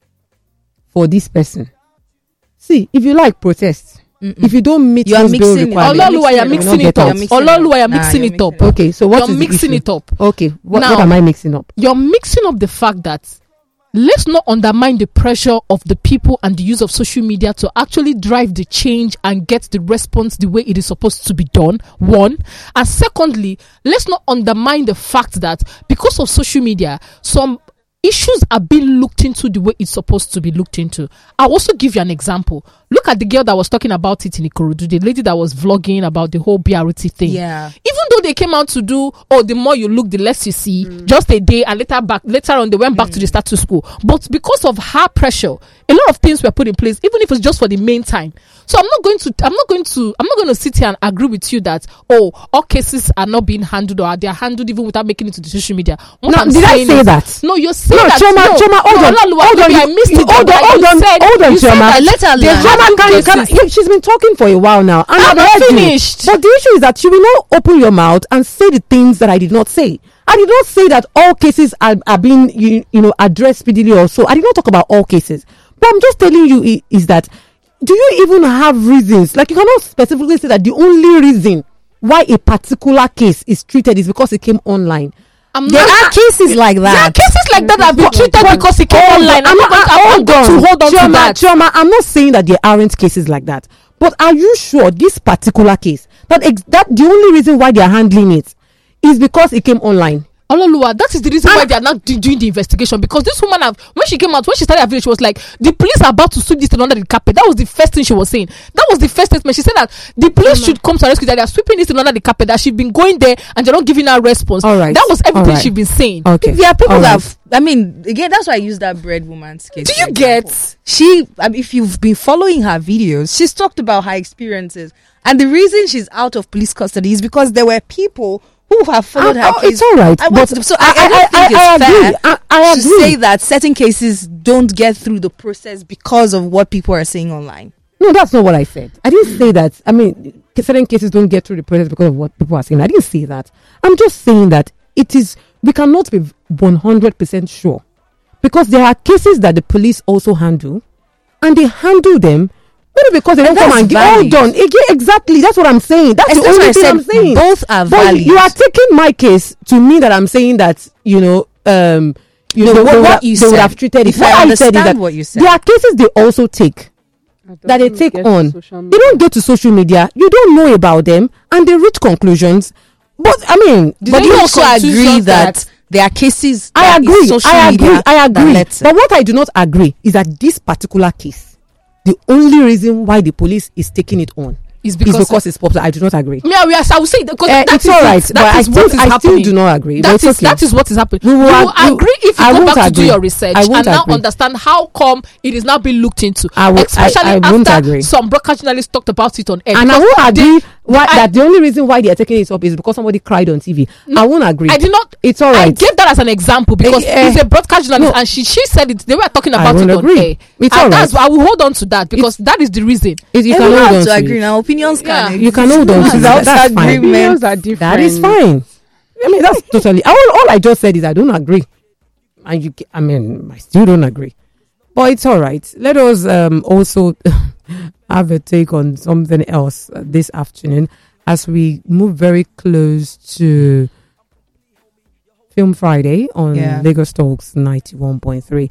for this person. See, if you like protest, Mm-mm. if you don't meet You are those bill mixing it. requirements, Ololuwa, you're You mixing will not it get up. out. You're mixing it Ololuwa, you're Nah, mixing you're it up. mixing it okay. So what You're is the mixing issue? it up. Okay, what, Now- what am I mixing up? You're mixing up the fact that let's not undermine the pressure of the people and the use of social media to actually drive the change and get the response the way it is supposed to be done. One. And secondly, let's not undermine the fact that because of social media, some issues are being looked into the way it's supposed to be looked into. I'll also give you an example. Look at the girl that was talking about it in Ikorodu, the lady that was vlogging about the whole B R T thing. Yeah. Even though they came out to do, oh, the more you look, the less you see, just a day, and later back, later on, they went back to the status quo. But because of her pressure, a lot of things were put in place, even if it's just for the main time. So I'm not going to, I'm not going to, I'm not going to sit here and agree with you that, oh, all cases are not being handled or they are handled even without making it to the social media. What No, I'm did I saying say is- that? No, you're saying No, that. Chioma, no, Chioma, hold no, on, Ololuwa, hold on, maybe I you- missed you- it. hold but on, hold you on, said- hold on, you said Chioma. that Let her they learn. handle Chioma, can, can, cases. yeah, she's been talking for a while now, and I'm I've not heard you. finished. But the issue is that you will not open your mouth and say the things that I did not say. I did not say that all cases are, are being you, you know addressed speedily or so. I did not talk about all cases. But I'm just telling you i- is that do you even have reasons? Like you cannot specifically say that the only reason why a particular case is treated is because it came online. I'm There not- are cases like There are that. cases like that that have been But- treated but- because it came hold online. on, I'm not going to, I'm not hold going to hold on Chioma, to that. Chioma, I'm not saying that there aren't cases like that, but are you sure this particular case that ex- that the only reason why they are handling it is because it came online? Ololuwa, that is the reason why And- they are not do- doing the investigation, because this woman, have, when she came out, when she started her video, she was like, the police are about to sweep this thing under the carpet. That was the first thing she was saying. That was the first statement. She said that the police should come to her rescue, that they are sweeping this thing under the carpet, that she's been going there and they're not giving her a response. All right. That was everything All right. she's been saying. Okay, There are people all that right. have, I mean, again, that's why I use that bread woman's case. Do for you example. get? She, I mean, if you've been following her videos, she's talked about her experiences. And the reason she's out of police custody is because there were people who have followed Ah, her oh, case. it's all right, I want but to, so I- I, I don't I- think I- it's I agree. fair I- I to agree. say that certain cases don't get through the process because of what people are saying online. No, that's not what I said. I didn't say that. I mean, certain cases don't get through the process because of what people are saying. I didn't say that. I'm just saying that it is, we cannot be one hundred percent sure because there are cases that the police also handle and they handle them maybe because they don't And come and that's give. Hold valid. on. Again, exactly. That's what I'm saying. That's That's the why only I thing said I'm saying. both are But valid. you are taking my case to mean that I'm saying that, you know, um, you No, know, what- they, would what have, you they would said. have treated it. If What I said is understand that what you said. there are cases they also take that they take on. They don't get to social media. You don't know about them, and they reach conclusions. But I mean, But they you reach also agree conclusions that, that- there are cases. I that is agree. social I agree. media I that agree. led to- But what I do not agree is that this particular case, the only reason why the police is taking it on Is is because, because it's popular. I do not agree. yeah, we are, I would say that, because Eh, that it's is all it. right, That but I is still, what is I still happening. do not agree. That but is it's okay. that is what is happening. We You will will ag- agree if you I go won't back to do agree. your research I and won't now agree. understand how come it is now being looked into. I will- I- Especially I won't after agree. some broadcast journalists talked about it on air. And I because won't they- agree why, I- that the only reason why they are taking it up is because somebody cried on T V. I won't agree. I did not. It's all I right. gave that as an example because Eh, eh, he's a broadcast journalist no. and she she said it. They were talking I about won't it agree. on air. It's and all that's right. I will hold on to that because that is the reason. It- you can Everyone hold has on to to agree it. now. Opinions Yeah. can You can hold on to exist that. That's fine. agreement. Opinions are different. That is fine. I mean, that's totally. All, all I just said is I don't agree, and you. ca- I mean, I still don't agree, but it's all right. Let us um, also have a take on something else uh, this afternoon as we move very close to Film Friday on Yeah. Lagos Talks ninety-one point three.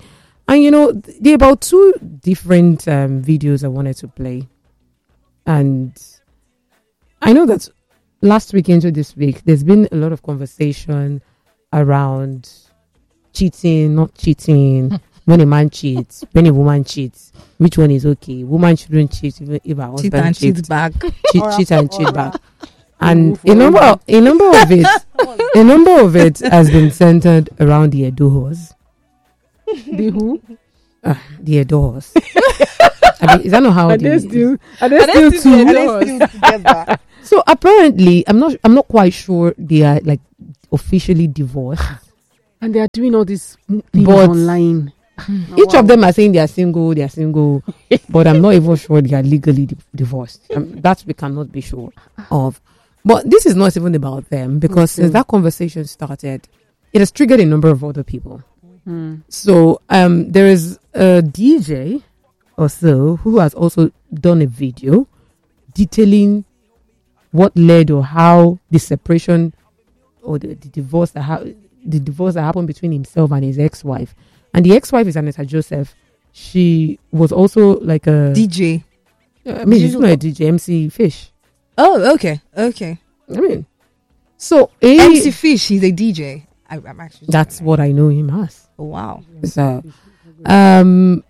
And you know, th- there are about two different um, videos I wanted to play. And I know that last week into this week, there's been a lot of conversation around cheating, not cheating, when a man cheats, when a woman cheats, which one is okay? Woman shouldn't cheat even if her Cheat husband and cheat cheats. back. Cheat, cheat and cheat back. And a number, of, a number of it, a number of it has been centered around the Edohos. The who? Uh, the Edohos. I mean, is that not how Are the- they still? Are they Are they still still- two? are they still together? So apparently, I'm not. I'm not quite sure they are like officially divorced. And they are doing all this things But- online. Each of them are saying they are single. They are single, but I'm not even sure they are legally di- divorced. Um, that we cannot be sure of. But this is not even about them because since that conversation started, it has triggered a number of other people. So um, there is a D J or so who has also done a video detailing what led or how the separation or the, the divorce that ha- the divorce that happened between himself and his ex-wife. And the ex-wife is Anita Joseph. She was also like a D J. I mean, she's not a D J, M C Fish. Oh, okay, okay. I mean, so a, M C Fish, he's a D J. I, I'm actually. that's what I know him as. Oh, wow. So, um,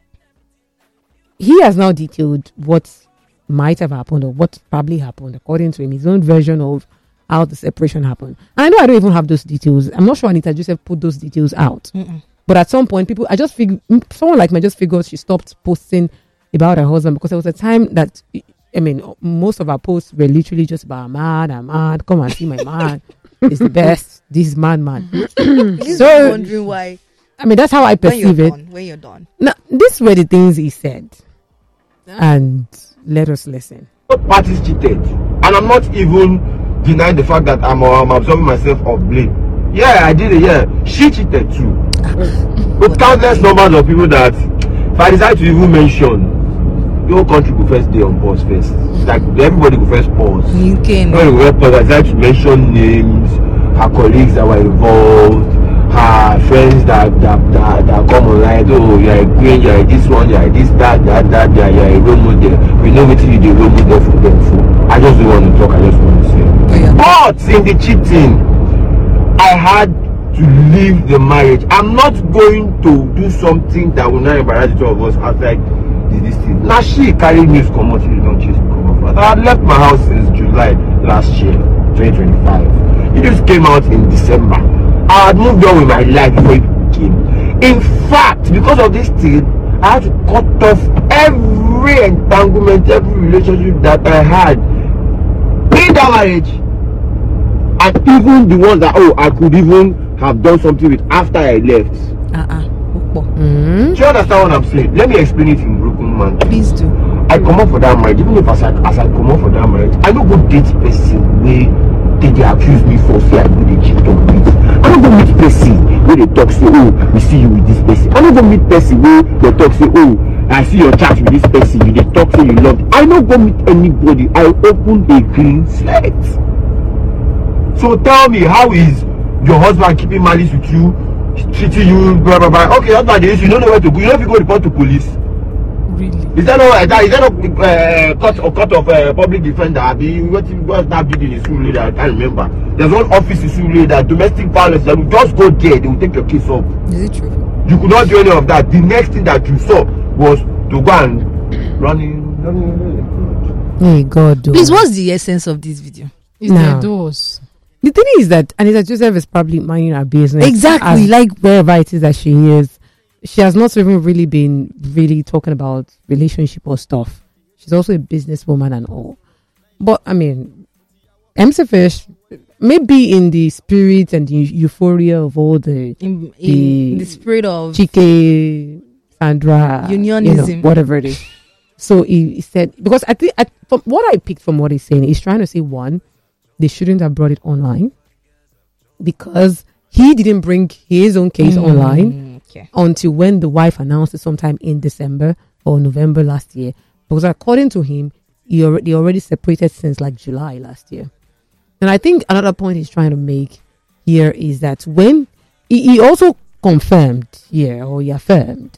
he has now detailed what might have happened or what probably happened according to him, his own version of how the separation happened. And I know I don't even have those details. I'm not sure Anita Joseph put those details out. Mm-mm. But at some point, people, I just figure, someone like me just figured she stopped posting about her husband because there was a time that, I mean, most of our posts were literally just about, I'm mad, I'm mad, come and see my man. It's the best. This is mad, man. He's So- wondering why. I mean, that's how I When you're perceive it. done. When you're done. Now, these were the things he said. And let us listen. Both parties cheated, and I'm not even denying the fact that I'm, uh, I'm absolving myself of blame. Yeah, I did it. Yeah, she cheated too. With countless numbers of people that, if I decide to even mention, your country will first day on pause first. Like everybody will first pause. You can. When we pause, I decide to mention names, her colleagues that were involved, her friends that that that, that come online. Oh, you're a queen, you're this one, you're this, that, that, that, that, you're a role model. We know what you do, role model for them for. I just don't want to talk, I just want to say. Oh, yeah. But in the cheating, I had to leave the marriage. I'm not going to do something that will not embarrass the two of us outside the, this thing. Now she carried news come out, she don't chase me come out. I had left my house since July last year, twenty twenty-five. It just came out in December. I had moved on with my life before it came. In fact, because of this thing, I had to cut off every entanglement, every relationship that I had in that marriage. And even the ones that, oh, I could even have done something with after I left. Uh-uh. Mm. Do you understand what I'm saying? Let me explain it in broken man. Please do. I come up for that marriage, even if as I, as I come up for that marriage, I don't go date person where they, they accuse me for say I go they cheat on me. I don't go meet person where they talk say, oh, we see you with this person. I don't go meet person where they talk say, oh, I see your chat with this person, you they talk say you love it. I don't go meet anybody. I open a clean slate. So tell me, how is your husband keeping malice with you, treating you, blah blah blah? Okay, that's not the issue. You don't know where to go. You know if you go report to police. Really? Is that not that? Is that not uh, court or court of uh, public defender? I mean, what what's that building in Surulere? I can't remember. There's one office in Surulere that domestic violence. They will just go there. They will take your case up. Is it true? You could not do any of that. The next thing that you saw was to go and running. running. Hey, God. oh. Please, what's the essence of this video? It's No. the doors. The thing is that Anita Joseph is probably minding her business. Exactly, as like- wherever it is that she is. She has not even really been really talking about relationship or stuff. She's also a businesswoman and all. But I mean, M C Fish, maybe in the spirit and the euphoria of all the In, in The- the spirit of Chike, Sandra, Unionism. you know, whatever it is. So he, he said, because I think I, from what I picked from what he's saying, he's trying to say, one, they shouldn't have brought it online because he didn't bring his own case online Mm, okay. until when the wife announced it sometime in December or November last year. Because according to him, he already, they already separated since like July last year. And I think another point he's trying to make here is that when he, he also confirmed here, or he affirmed,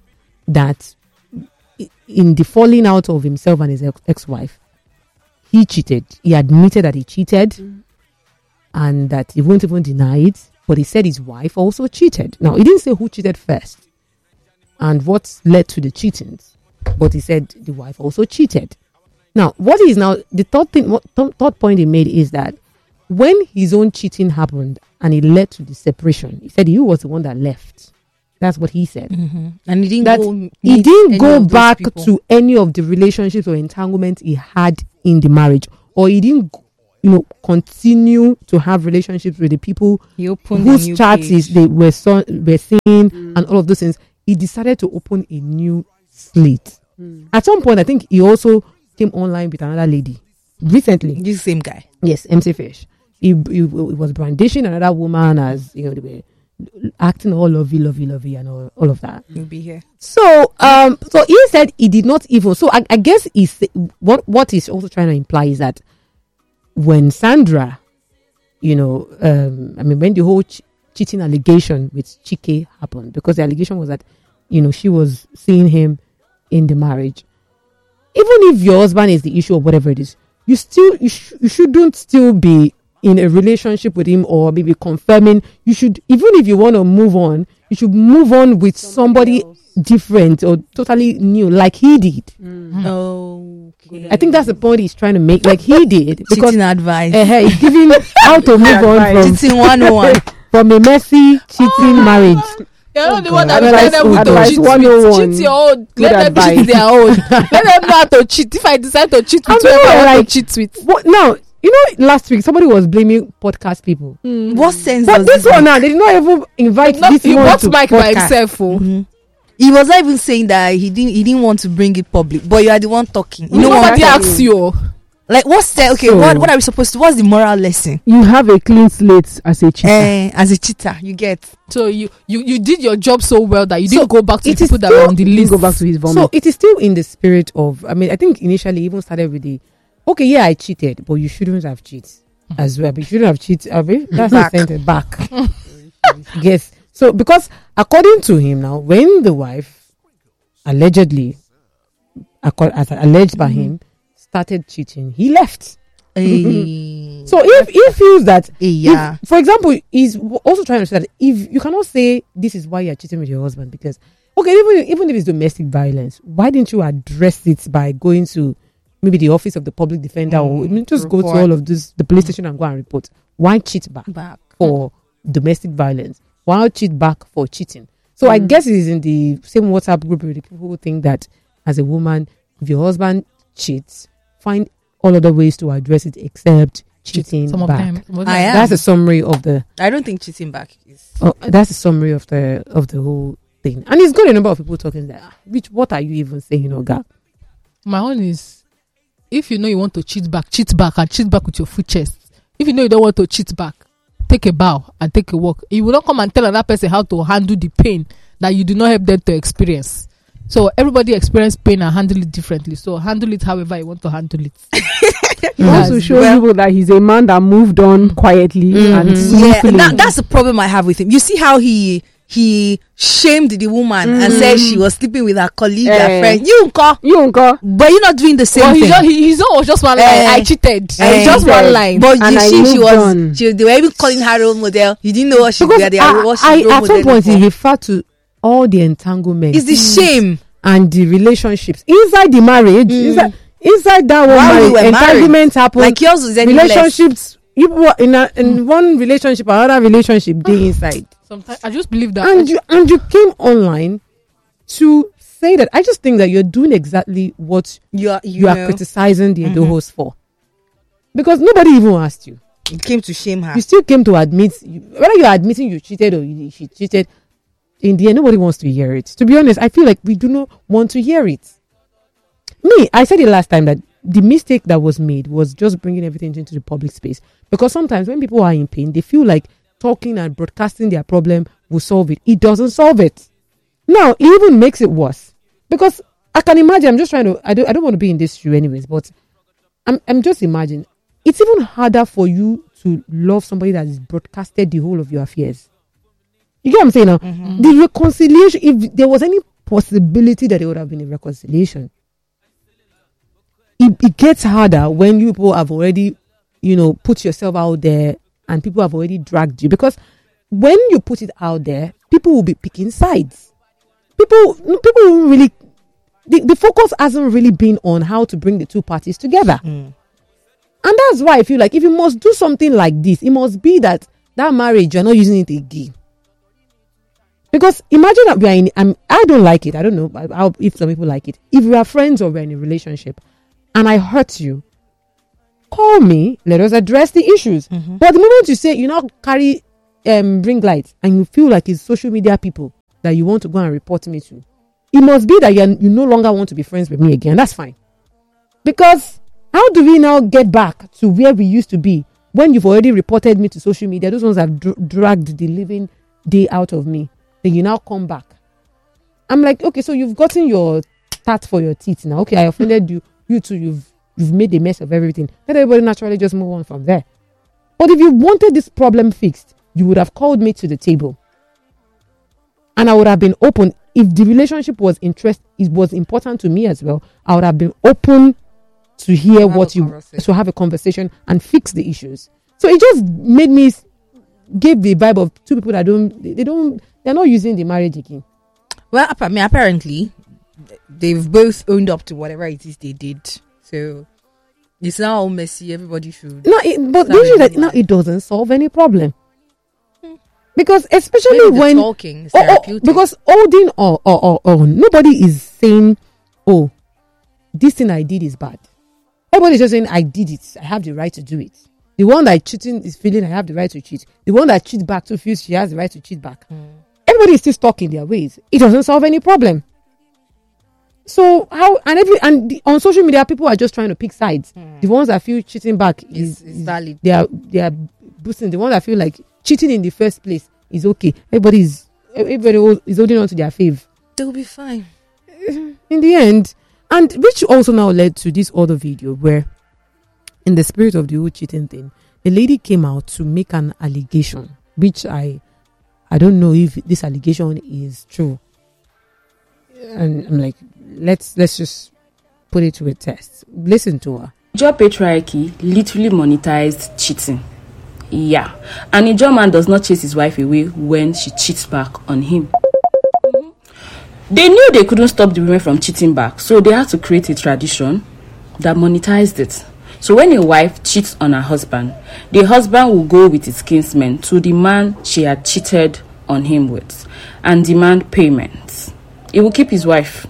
that i- in the falling out of himself and his ex- ex-wife, he cheated. He admitted that he cheated and that he won't even deny it. But he said his wife also cheated. Now, he didn't say who cheated first and what led to the cheatings. But he said the wife also cheated. Now, what is now the third thing? What th- third point he made is that when his own cheating happened and it led to the separation, he said he was the one that left. That's what he said. Mm-hmm. And he didn't That go. he meet didn't any go of those back people. to any of the relationships or entanglements he had in the marriage, or he didn't, you know, continue to have relationships with the people He opened a whose new charts page. is they were so, were seeing and all of those things. He decided to open a new slate. At some point, I think he also came online with another lady recently. This same guy. Yes, M C Fish. He, he, he was brandishing another woman as, you know, they were acting all lovey, lovey, lovey, and all, all of that. He'll be here. So, um, so he said he did not even. So I, I guess he's what what he's also trying to imply is that when Sandra, you know, um, I mean, when the whole ch- cheating allegation with Chike happened, because the allegation was that, you know, she was seeing him in the marriage. Even if your husband is the issue or whatever it is, you still you, sh- you shouldn't still be in a relationship with him or maybe confirming. You should, even if you want to move on, you should move on with somebody, different or totally new, like he did. Okay. I think that's the point he's trying to make, like he did, because Cheating advice. uh, he's giving how to move on from, Cheating one oh one. from a messy cheating marriage. You're not the one God. that will tell them who Advice to cheat one oh with. one. Cheat your own. Good Let them advice. cheat their own. Let them know how to cheat. If I decide to cheat I with mean, whoever I want like- to cheat with. What now? You know, last week somebody was blaming podcast people, What sense but does this this one make? now they did not even invite Not, this he one bought to Mike by podcast. himself. Oh. Mhm. He was not even saying that he didn't. He didn't want to bring it public, but you are the one talking. You know what? Nobody I'm asks you. Like what's the okay? So- what what are we supposed to? What's the moral lesson? You have a clean slate as a cheater. Eh, as a cheater, you get. So you, you you did your job so well that you So didn't go back to it the is people that still- were on the He list. didn't go back to his vomit. So it is still in the spirit of. I mean, I think initially he even started with the, okay, yeah, I cheated, but you shouldn't have cheated as well. But you shouldn't have cheated. I mean, that's Back. the sentence. Back. Yes. So because according to him now, when the wife allegedly, acco- as alleged by him, started cheating, he left. Eh, So if he feels that, eh, yeah. if, for example, he's w- also trying to say that if you cannot say this is why you're cheating with your husband, because okay, even even if it's domestic violence, why didn't you address it by going to maybe the office of the public defender or I mean, just go to report. all of this the police station and go and report? Why cheat back Back. for domestic violence? Why cheat back for cheating? So I guess it is in the same WhatsApp group with the people who think that as a woman, if your husband cheats, find all other ways to address it except cheating Some of back. them. Some of I them. am. That's a summary of the. I don't think cheating back is. Oh, that's a summary of the of the whole thing, and it's got a number of people talking that. "Ah, Which what are you even saying, Oga? My own is, if you know you want to cheat back, cheat back and cheat back with your full chest. If you know you don't want to cheat back, take a bow and take a walk. You will not come and tell another person how to handle the pain that you do not help them to experience. So everybody experience pain and handle it differently. So handle it however you want to handle it. He wants to Yes. show Well- people that he's a man that moved on quietly and Yeah, smoothly. that, that's the problem I have with him. You see how he he shamed the woman and said she was sleeping with her colleague, her Eh. friend. You uncle, you uncle. but you're not doing the same Well, he thing. just, he, his own was just one line. Eh. I cheated. Eh. It's just one line. But And you I see, she moved was. on. She, they were even calling her role model. You didn't know what she Because did. I, What she I, role at some model point for. he referred to all the entanglements It's the shame. and the relationships inside the marriage, inside, inside that one While we marriage, were married. entanglements happen. Like yours was any less. relationships, you were in a, in one relationship, another relationship, they inside. Sometimes I just believe that. and you and you came online to say that. I just think that you're doing exactly what You are. you, You, are know, criticizing the Mhm. Edohos for, because nobody even asked you. it came to shame her. You still came to admit, you, whether you're admitting you cheated or you, she cheated. In the end, nobody wants to hear it. To be honest, I feel like we do not want to hear it. Me, I said it last time that the mistake that was made was just bringing everything into the public space. Because sometimes when people are in pain, they feel like talking and broadcasting their problem will solve it. It doesn't solve it. Now, it even makes it worse. Because I can imagine, I'm just trying to, I don't, I don't want to be in this shoe anyways, but I'm, I'm just imagining. It's even harder for you to love somebody that is broadcasted the whole of your affairs. You get what I'm saying now? The reconciliation, if there was any possibility that there would have been a reconciliation. It, it gets harder when you people have already, you know, put yourself out there and people have already dragged you, because when you put it out there, people will be picking sides. People, people will really, the, the focus hasn't really been on how to bring the two parties together. Mm. And that's why I feel like if you must do something like this, it must be that that marriage, you're not using it again. Because imagine that we are in, um, I don't like it. I don't know how, if some people like it. If we are friends or we're in a relationship and I hurt you, call me, let us address the issues. Mm-hmm. But the moment you say you now carry um, ring lights and you feel like it's social media people that you want to go and report me to, it must be that you you no longer want to be friends with me again. That's fine. Because how do we now get back to where we used to be when you've already reported me to social media? Those ones have dr- dragged the living day out of me. Then you now come back. I'm like, okay, so you've gotten your tat for your teeth now. Okay, I offended you. You too, you've you've made a mess of everything. Let everybody naturally just move on from there. But if you wanted this problem fixed, you would have called me to the table. And I would have been open. If the relationship was interest, it was important to me as well, I would have been open to hear Have what a you, conversation. to have a conversation and fix the issues. So it just made me, s- gave the vibe of two people that don't, they, they don't, they're not using the marriage again. Well, appa- I mean, apparently, they've both owned up to whatever it is they did. So it's now all messy. Everybody should. No, it, but Sorry, usually that, don't no, lie. it doesn't solve any problem. Because especially Maybe the when talking is oh, oh, therapeutic. because holding or, or or or nobody is saying, oh, this thing I did is bad. Everybody's just saying I did it. I have the right to do it. The one that cheating is feeling I have the right to cheat. The one that cheats back to feels she has the right to cheat back. Everybody is still stuck in their ways. It doesn't solve any problem. So how and every and the, on social media people are just trying to pick sides. The ones that feel cheating back is, Is- is valid. They are they are boosting. The ones that feel like cheating in the first place is okay. Everybody is everybody is holding on to their fave. They'll be fine. In the end, and which also now led to this other video where, in the spirit of the whole cheating thing, the lady came out to make an allegation, which I I don't know if this allegation is true. And I'm like, let's let's just put it to a test. Listen to her. Ijaw patriarchy literally monetized cheating. Yeah. And Ijaw man does not chase his wife away when she cheats back on him. Mm-hmm. They knew they couldn't stop the women from cheating back, so they had to create a tradition that monetized it. So when a wife cheats on her husband, the husband will go with his kinsmen to the man she had cheated on him with and demand payment. He will keep his wife.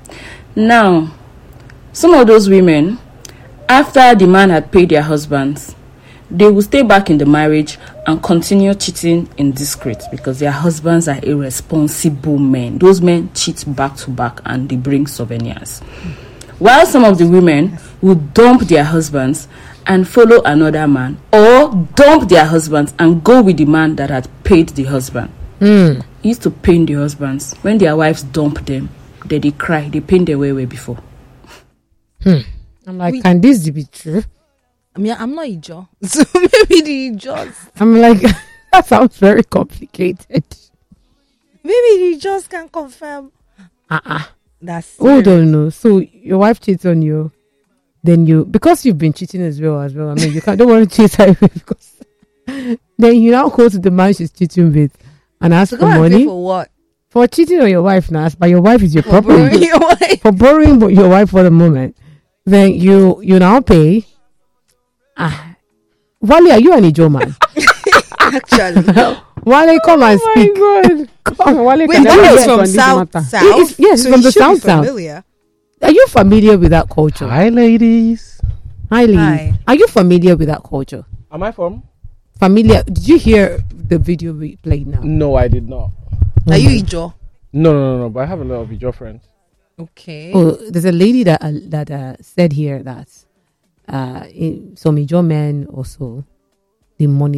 Now, some of those women, after the man had paid their husbands, they will stay back in the marriage and continue cheating in discreet because their husbands are irresponsible men. Those men cheat back to back and they bring souvenirs. While some of the women will dump their husbands and follow another man, or dump their husbands and go with the man that had paid the husband. Mm. It used to pain the husbands. When their wives dump them, they, they cry. They pain their way way before. Hmm. I'm like, We- can this be true? I mean, I'm not Ijaw, so maybe the Ijaws, I'm like, that sounds very complicated. maybe the Ijaws can confirm. Uh-uh. That's Hold on, no. So your wife cheats on you, then you because you've been cheating as well as well. I mean, you can't don't want to chase her away because then you now go to the man she's cheating with and ask So for go and pay money for what? for cheating on your wife now. But your wife is your For property borrowing your wife. for borrowing bo- your wife for the moment. Then you you now pay. Ah, Wale, are you an Ijaw man? Actually, Wale, come and Oh speak. my God. Come on, Wale, wait, can that I is check on from this South matter? South. It is- yes, so from you the should be South South. familiar. Are you familiar with that culture? Hi, ladies. Hi, Lee. Hi. Are you familiar with that culture? Am I from? Familiar? Did you hear the video we played now? No, I did not. Are you Ijaw? No, no, no, no. But I have a lot of Ijaw friends. Okay. Oh, there's a lady that uh, that uh, said here that uh, in, some Ijaw men also they monetize